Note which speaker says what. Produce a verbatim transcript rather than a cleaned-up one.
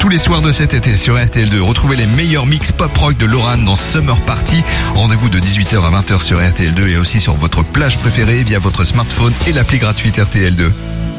Speaker 1: tous les soirs de cet été sur R T L deux. Retrouvez les meilleurs mix pop-rock de Loran dans Summer Party. Rendez-vous de dix-huit heures à vingt heures sur R T L deux et aussi sur votre plage préférée via votre smartphone et l'appli gratuite R T L deux.